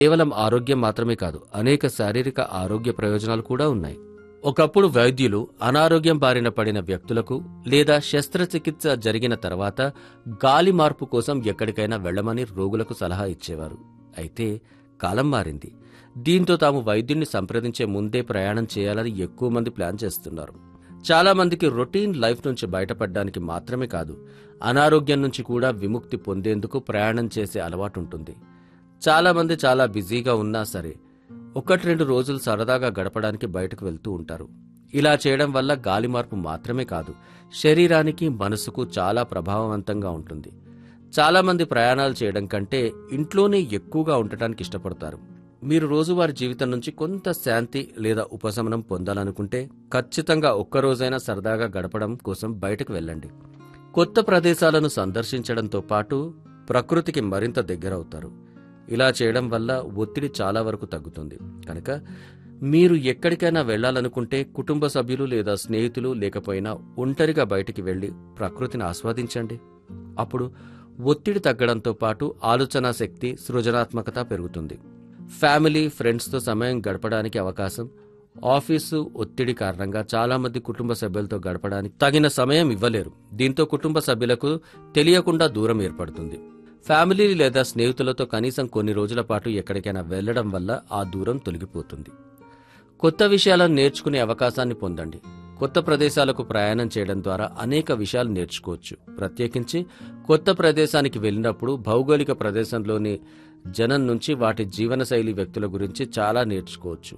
కేవలం ఆరోగ్యం మాత్రమే కాదు, అనేక శారీరక ఆరోగ్య ప్రయోజనాలు కూడా ఉన్నాయి. ఒకప్పుడు వైద్యులు అనారోగ్యం బారిన పడిన వ్యక్తులకు లేదా శస్త్రచికిత్స జరిగిన తర్వాత గాలి మార్పు కోసం ఎక్కడికైనా వెళ్లమని రోగులకు సలహా ఇచ్చేవారు. అయితే కాలం మారింది. దీంతో తాము వైద్యుణ్ణి సంప్రదించే ముందే ప్రయాణం చేయాలని ఎక్కువ మంది ప్లాన్ చేస్తున్నారు. చాలా మందికి రొటీన్ లైఫ్ నుంచి బయటపడడానికి మాత్రమే కాదు, అనారోగ్యం నుంచి కూడా విముక్తి పొందేందుకు ప్రయాణం చేసే అలవాటుంటుంది. చాలా మంది చాలా బిజీగా ఉన్నా సరే 1-2 రోజులు సరదాగా గడపడానికి బయటకు వెళ్తూ ఉంటారు. ఇలా చేయడం వల్ల గాలి మార్పు మాత్రమే కాదు, శరీరానికి మనసుకు చాలా ప్రభావవంతంగా ఉంటుంది. చాలా మంది ప్రయాణాలు చేయడం కంటే ఇంట్లోనే ఎక్కువగా ఉండటానికి ఇష్టపడతారు. మీరు రోజువారీ జీవితం నుంచి కొంత శాంతి లేదా ఉపశమనం పొందాలనుకుంటే ఖచ్చితంగా ఒక్కరోజైనా సరదాగా గడపడం కోసం బయటకు వెళ్ళండి. కొత్త ప్రదేశాలను సందర్శించడంతో పాటు ప్రకృతికి మరింత దగ్గరవుతారు. ఇలా చేయడం వల్ల ఒత్తిడి చాలా వరకు తగ్గుతుంది. కనుక మీరు ఎక్కడికైనా వెళ్లాలనుకుంటే కుటుంబ సభ్యులు లేదా స్నేహితులు లేకపోయినా ఒంటరిగా బయటికి వెళ్లి ప్రకృతిని ఆస్వాదించండి. అప్పుడు ఒత్తిడి తగ్గడంతో పాటు ఆలోచనా శక్తి, సృజనాత్మకత పెరుగుతుంది. ఫ్యామిలీ, ఫ్రెండ్స్తో సమయం గడపడానికి అవకాశం. ఆఫీసు ఒత్తిడి కారణంగా చాలా మంది కుటుంబ సభ్యులతో గడపడానికి తగిన సమయం ఇవ్వలేరు. దీంతో కుటుంబ సభ్యులకు తెలియకుండా దూరం ఏర్పడుతుంది. ఫ్యామిలీ లేదా స్నేహితులతో కనీసం కొన్ని రోజుల పాటు ఎక్కడికైనా వెళ్లడం వల్ల ఆ దూరం తొలగిపోతుంది. కొత్త విషయాలను నేర్చుకునే అవకాశాన్ని పొందండి. కొత్త ప్రదేశాలకు ప్రయాణం చేయడం ద్వారా అనేక విషయాలు నేర్చుకోవచ్చు. ప్రత్యేకించి కొత్త ప్రదేశానికి వెళ్ళినప్పుడు భౌగోళిక ప్రదేశంలోని జనం నుంచి, వాటి జీవనశైలి, వ్యక్తుల గురించి చాలా నేర్చుకోవచ్చు.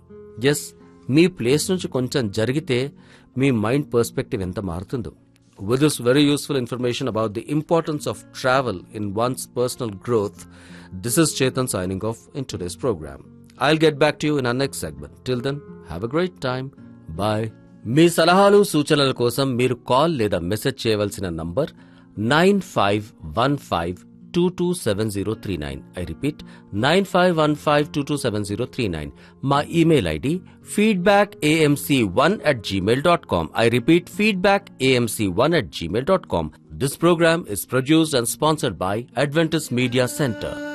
మీ ప్లేస్ నుంచి కొంచెం జరిగితే మీ మైండ్ పర్స్పెక్టివ్ ఎంత మారుతుందో. With this very useful information about the importance of travel in one's personal growth, this is Chetan signing off in today's program. I'll get back to you in our next segment. Till then, have a great time. Bye. మీ సలహాలు సూచనల కోసం మీరు call లేదా message చేయవలసిన number 9515227039. I repeat, 9515227039. మా email ID feedbackamc1@gmail.com. I repeat, feedbackamc1@gmail.com. This program is produced and sponsored by Adventist Media Center.